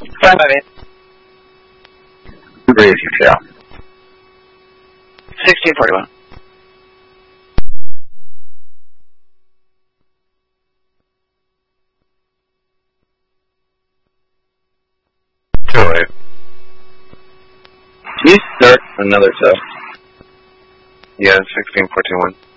558. Breathe, you fail. 1641. Too late. Can you start another test? Yeah, 16421.